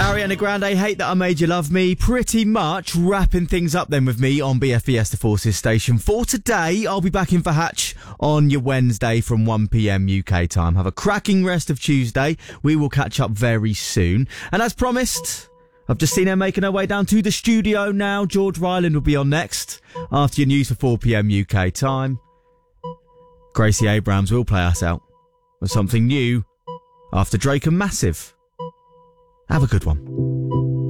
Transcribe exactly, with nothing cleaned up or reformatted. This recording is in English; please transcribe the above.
Ariana Grande, Hate That I Made You Love Me. Pretty much wrapping things up then with me on B F B S The Forces station. For today, I'll be back in for Hatch on your Wednesday from one p.m. U K time. Have a cracking rest of Tuesday. We will catch up very soon. And as promised, I've just seen her making her way down to the studio now. George Ryland will be on next after your news for four p.m. U K time. Gracie Abrams will play us out with something new after Drake and Massive. Have a good one.